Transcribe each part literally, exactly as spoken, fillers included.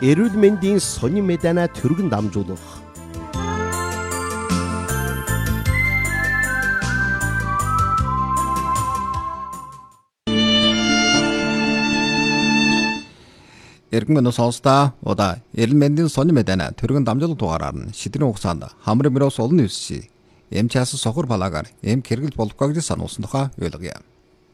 эрүүл мэндийн сонин мэдэнэ түргэн дамжуулах. Эргэн мөн сонсдаа удаа эрүүл мэндийн сонин мэдэнэ түргэн дамжуулах дугаараар нь шидэний хугацаанд хамрын мөрөөс олон 뉴сси эм чаас сохор балаагаар эм хэрэгэл болохгүй гэж сануулсан тухай ойлгоё.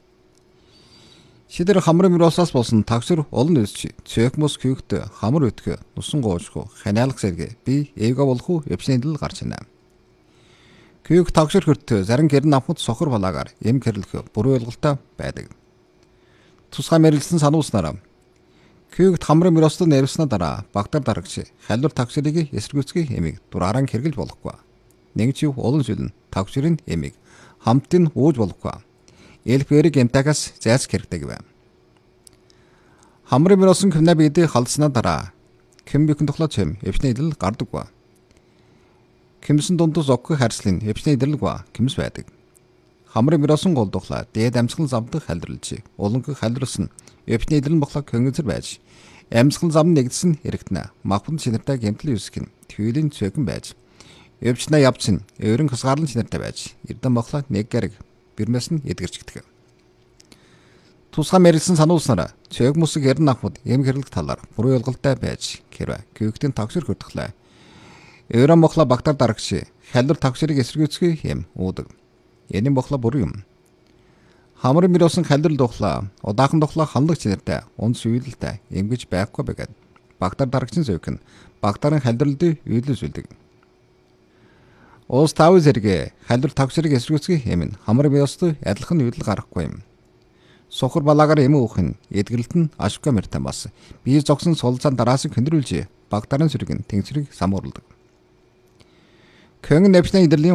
Шидэр хамрын мөрөөсөөс болсон таксир олон 뉴сси цэхмус хүүхд хамар өтгөө нусан гоошгүй ханиалах сэргээ би эйго болох уу эвчнэдэл гарч байна. Хүүхд таксир хөрт зарим гэрн авахд сохор балаагаар эм хэрэглэх буруу ойлголттой байдаг. Тусгай мэргэлсэн сануулснараа Хүүхд хамрын мөрөөсөд нэрвснэ дараа багтар дарагч халдвар таксирыг эсэргүүцгий эмийг дурааран хэрэглэж болохгүй. Нэг ч олон зүйл нь таксирын эмийг хамтын ууж болохгүй. Элбэрийг эмтагаас зайлсх хэрэгтэй гэв. Хамрын мөрөөсөн кэмнэ бидээ халдсанаа дараа кэм бүхэн тухлаа чэм эвчний идэл гардаггүй. Кэмсэн дундус оггүй харьцлын эвчний идэрлэггүй кэмс байдаг. Хамрын мөрөөсөн гол тухлаа дээд амьсгал замдах халдварлж уланг халдварлсан эвчний идэл бохлоо көнгөзөр байж амьсгал зам нэгдсэн хэрэгтнэ махбун шинэртэй гэмтэл юусгэн төвлийн цөөхөн байж эвчнэ явцын өөрөн хасгаарлан шинэртэй байж эрдэн бохлоо нэг гэрэг бирмэс нь эдгэрчгдэг. Тусгай мэргэлсэн сануулснараа цөөх мусыг эрдэн ахмад эм хэрэглэх талаар буруу ойлголттой байж хэрвээ хүүхдийн таксир хөртглээ. Өөрөн бохлоо багтар дарагч халдвар таксирыг эсэргүүцгий эм уудаг. Энэ бохлоо буруу юм. Хамрын мөрөөсөн халдвар духлаа удаахан духлаа ханлаг чинэртэй унц үйлдэлтэй эмгэж байхгүй байгаад багтар дарагчийн зөвг нь багтарын халдварлыг үйлдэл зүйлдэг. Уус тав зэрэг халдвар таксирыг эсэргүүцгий эм нь хамрын мөрөөсөд адилхан үйлдэл гаргахгүй юм. Сохор балаагаар эм уух нь эдгэрэлт нь ашиггүй мэртэн бас бие зогсон сулцаан дараас нь хөндрүүлж багтарын сүрэг нь тэнцвэрийг самуурладаг. Көнгөн нэвчний идэрлийн